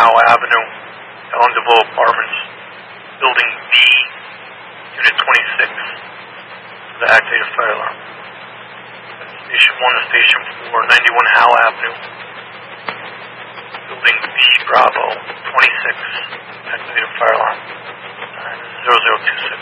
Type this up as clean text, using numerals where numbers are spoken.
Howe Avenue, Ellen DeVoe Apartments, Building B, Unit 26, for the activated fire alarm. Station 1 to Station 4, 91 Howe Avenue, Building B, Bravo, 26, activated fire alarm, 0026.